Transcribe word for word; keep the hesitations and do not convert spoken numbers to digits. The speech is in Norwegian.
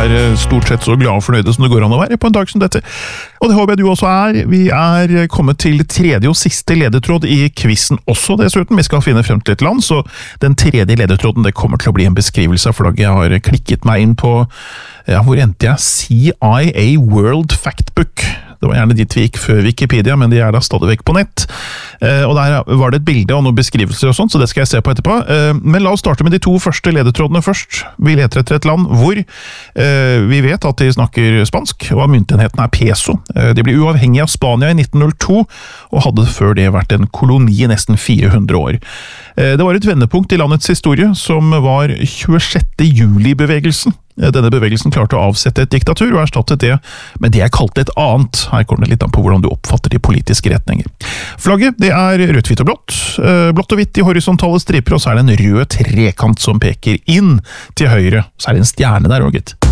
er stort sett så glad og fornøyde som det går an å være på en dag som dette. Og det håper jeg du også er. Vi er kommet til tredje og siste ledetråd i quizen også dessuten. Vi skal finne frem til et land, så den tredje ledetråden det kommer til å bli en beskrivelse av flagget. Jeg har klikket meg inn på, ja, hvor endte jeg? C I A World Factbook. Det var gjerne dit vi gikk før Wikipedia, men de er da stadig vekk på nett. Eh, og der var det et bilde og noen beskrivelser og sånt, så det skal jeg se på etterpå. Eh, men la oss starte med de to første ledetrådene først. Vi leter etter et land hvor eh, vi vet at de snakker spansk, og at myntenheten er peso. Eh, de ble uavhengige av Spania i nitten null to, og hadde før det vært en koloni i nesten fire hundre år. Eh, det var et vendepunkt i landets historie, som var tjuesjette juli-bevegelsen. Denne bevegelsen klarte å avsette et diktatur og erstattet det med det jeg kalte et annet. Her kommer det litt an på hvordan du oppfatter de politiske retninger. Flagget det er rødt, hvitt og blått. Blått og hvitt i horisontale striper, og så er det en rød trekant som peker inn til høyre. Så er det en stjerne der også, gitt.